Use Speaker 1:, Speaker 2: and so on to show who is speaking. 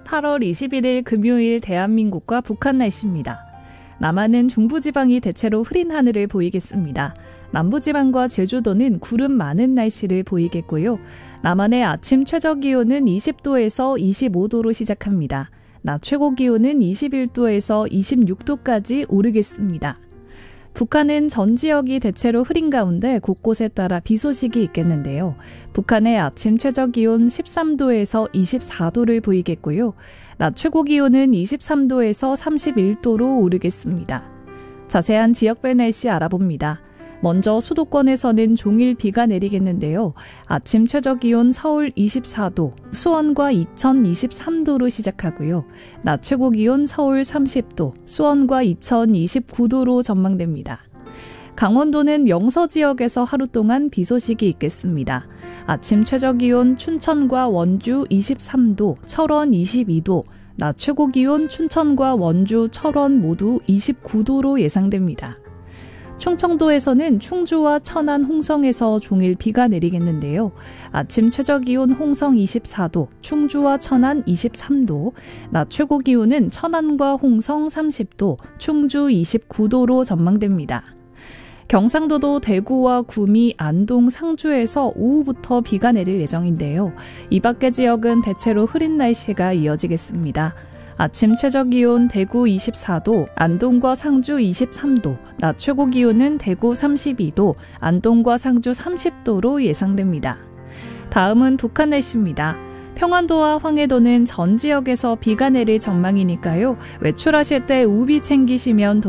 Speaker 1: 8월 21일 금요일 대한민국과 북한 날씨입니다. 남한은 중부지방이 대체로 흐린 하늘을 보이겠습니다. 남부지방과 제주도는 구름 많은 날씨를 보이겠고요. 남한의 아침 최저기온은 20도에서 25도로 시작합니다. 낮 최고기온은 21도에서 26도까지 오르겠습니다. 북한은 전 지역이 대체로 흐린 가운데 곳곳에 따라 비 소식이 있겠는데요. 북한의 아침 최저기온 13도에서 24도를 보이겠고요. 낮 최고기온은 23도에서 31도로 오르겠습니다. 자세한 지역별 날씨 알아봅니다. 먼저 수도권에서는 종일 비가 내리겠는데요. 아침 최저기온 서울 24도, 수원과 이천 23도로 시작하고요. 낮 최고기온 서울 30도, 수원과 이천 29도로 전망됩니다. 강원도는 영서 지역에서 하루 동안 비 소식이 있겠습니다. 아침 최저기온 춘천과 원주 23도, 철원 22도, 낮 최고기온 춘천과 원주, 철원 모두 29도로 예상됩니다. 충청도에서는 충주와 천안, 홍성에서 종일 비가 내리겠는데요. 아침 최저기온 홍성 24도, 충주와 천안 23도, 낮 최고기온은 천안과 홍성 30도, 충주 29도로 전망됩니다. 경상도도 대구와 구미, 안동, 상주에서 오후부터 비가 내릴 예정인데요. 이 밖의 지역은 대체로 흐린 날씨가 이어지겠습니다. 아침 최저기온 대구 24도, 안동과 상주 23도, 낮 최고기온은 대구 32도, 안동과 상주 30도로 예상됩니다. 다음은 북한 날씨입니다. 평안도와 황해도는 전 지역에서 비가 내릴 전망이니까요. 외출하실 때 우비 챙기시면